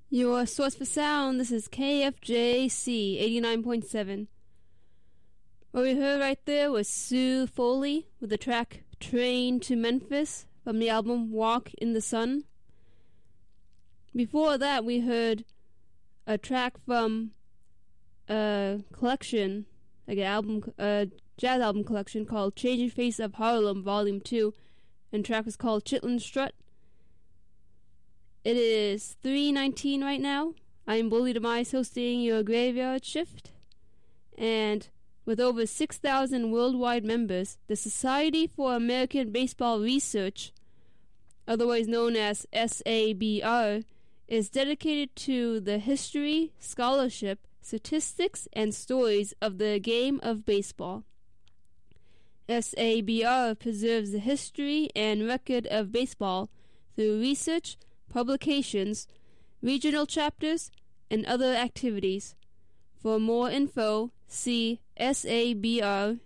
Your source for sound, this is KFJC 89.7. What we heard right there was Sue Foley with the track Train to Memphis from the album Walk in the Sun. Before that, we heard a track from a collection, like a jazz album collection called Changing Face of Harlem Volume 2, and the track was called Chitlin Strut. It is 3:19 right now. I'm Bully Demise hosting your graveyard shift. And with over 6,000 worldwide members, the Society for American Baseball Research, otherwise known as SABR, is dedicated to the history, scholarship, statistics, and stories of the game of baseball. SABR preserves the history and record of baseball through research, publications, regional chapters, and other activities. For more info, see sabr.org.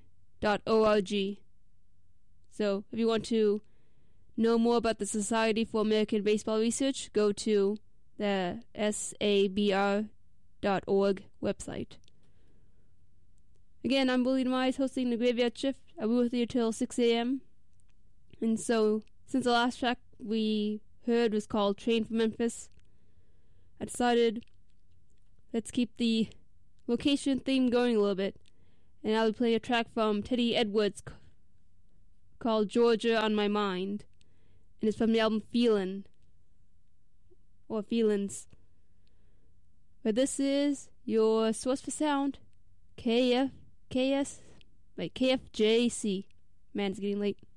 So, if you want to know more about the Society for American Baseball Research, go to the sabr.org website. Again, I'm Bully Demise hosting the Graveyard Shift. I'll be with you till 6 a.m. And so, since the last track we heard was called Train for Memphis, I decided let's keep the location theme going a little bit, and I'll be playing a track from Teddy Edwards called Georgia on My Mind, and it's from the album Feelin', or Feelin's. But this is your source for sound, KFJC. Man, it's getting late.